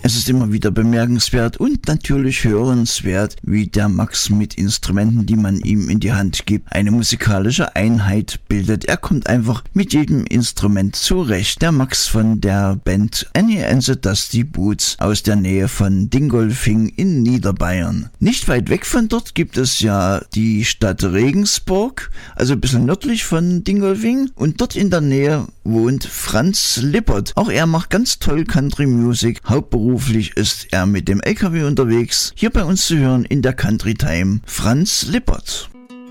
Es ist immer wieder bemerkenswert und natürlich hörenswert, wie der Max mit Instrumenten, die man ihm in die Hand gibt, eine musikalische Einheit bildet. Er kommt einfach mit jedem Instrument zurecht. Der Max von der Band Annie and the Dusty Boots aus der Nähe von Dingolfing in Niederbayern. Nicht weit weg von dort gibt es ja die Stadt Regensburg, also ein bisschen nördlich von Dingolfing, und dort in der Nähe wohnt Franz Lippert. Auch er macht ganz toll Country Music. Hauptberuflich ist er mit dem LKW unterwegs. Hier bei uns zu hören in der Country Time Franz Lippert.